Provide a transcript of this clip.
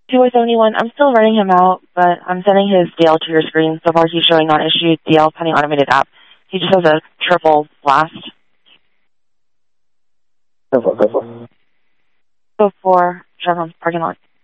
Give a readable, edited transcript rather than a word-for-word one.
271, I'm still running him out, but I'm sending his DL to your screen. So far, he's showing non-issued DL pending automated app. He just has a triple blast. Go for. Go for Chevron's parking lot.